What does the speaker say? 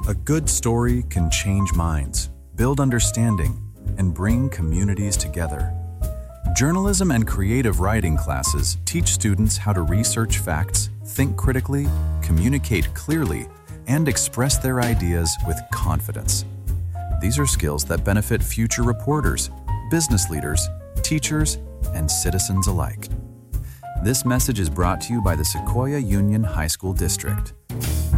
A good story can change minds, build understanding, and bring communities together. Journalism and creative writing classes teach students how to research facts, think critically, communicate clearly, and express their ideas with confidence. These are skills that benefit future reporters, business leaders, teachers, and citizens alike. This message is brought to you by the Sequoia Union High School District.